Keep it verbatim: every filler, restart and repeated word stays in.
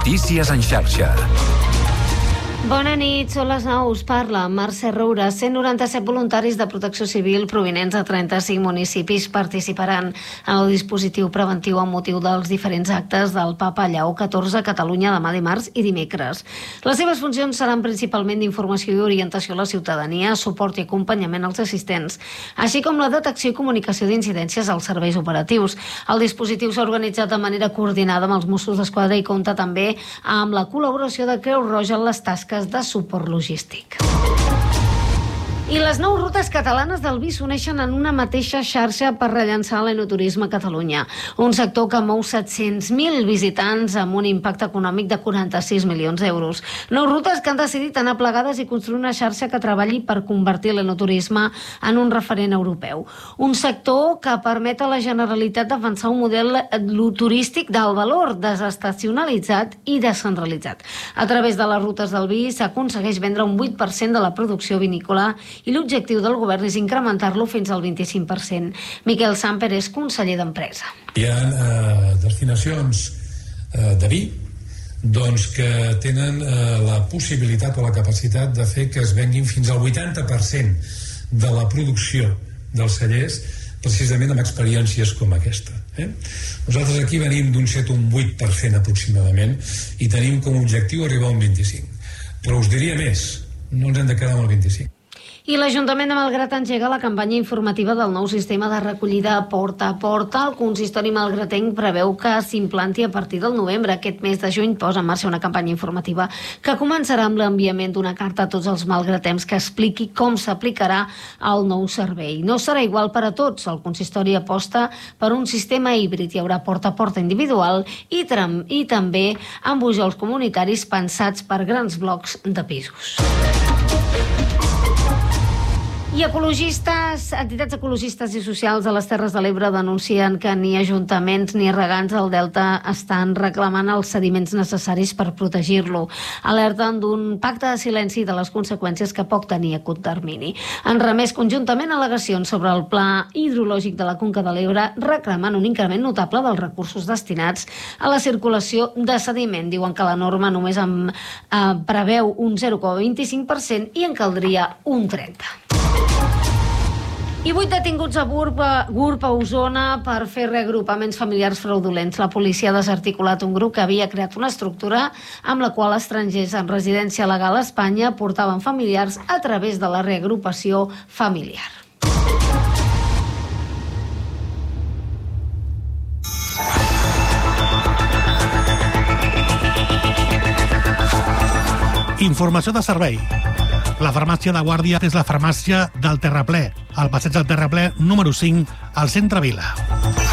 Notícies en xarxa. Bona nit, són les nou, us parla Mercè Roura. cent noranta-set voluntaris de protecció civil provinents de trenta-cinc municipis participaran en el dispositiu preventiu amb motiu dels diferents actes del Papa Lleó catorze a Catalunya demà dimarts i dimecres. Les seves funcions seran principalment d'informació i orientació a la ciutadania, suport i acompanyament als assistents, així com la detecció i comunicació d'incidències als serveis operatius. El dispositiu s'ha organitzat de manera coordinada amb els Mossos d'Esquadra i compta també amb la col·laboració de Creu Roja en les tasques de suport logístic. I les nou rutes catalanes del vi s'uneixen en una mateixa xarxa per rellançar l'enoturisme a Catalunya, un sector que mou set-cents mil visitants amb un impacte econòmic de quaranta-sis milions d'euros. Nou rutes que han decidit anar plegades i construir una xarxa que treballi per convertir l'enoturisme en un referent europeu. Un sector que permet a la Generalitat d'avançar un model turístic d'alt valor, desestacionalitzat i descentralitzat. A través de les rutes del vi s'aconsegueix vendre un vuit per cent de la producció vinícola i l'objectiu del govern és incrementar-lo fins al vint-i-cinc per cent. Miquel Samper és conseller d'Empresa. Hi ha eh, destinacions eh, de vi doncs, que tenen eh, la possibilitat o la capacitat de fer que es venguin fins al vuitanta per cent de la producció dels cellers precisament amb experiències com aquesta. Eh? Nosaltres aquí venim d'un set o un vuit per cent aproximadament i tenim com a objectiu arribar a un vint-i-cinc. Però us diria més, no ens hem de quedar amb el vint-i-cinc. I l'Ajuntament de Malgrat engega la campanya informativa del nou sistema de recollida porta a porta. El consistori malgratenc preveu que s'implanti a partir del novembre. Aquest mes de juny posa en marxa una campanya informativa que començarà amb l'enviament d'una carta a tots els malgratencs que expliqui com s'aplicarà el nou servei. No serà igual per a tots. El consistori aposta per un sistema híbrid. Hi haurà porta a porta individual i, tram, i també amb bujols comunitaris pensats per grans blocs de pisos. I ecologistes, entitats ecologistes i socials de les Terres de l'Ebre denuncien que ni ajuntaments ni regants del Delta estan reclamant els sediments necessaris per protegir-lo. Alerten d'un pacte de silenci de les conseqüències que pot tenir a curt termini. Han remès conjuntament al·legacions sobre el pla hidrològic de la Conca de l'Ebre, reclamant un increment notable dels recursos destinats a la circulació de sediment. Diuen que la norma només en, eh, preveu un zero coma vint-i-cinc per cent i en caldria un trenta per cent. I vuit detinguts a Gurb, Gurb a Osona per fer reagrupaments familiars fraudulents. La policia ha desarticulat un grup que havia creat una estructura amb la qual estrangers en residència legal a Espanya portaven familiars a través de la reagrupació familiar. Informació de servei. La farmàcia de Guàrdia és la farmàcia del Terraplè, al passeig del Terraplè número cinc, al centre Vila.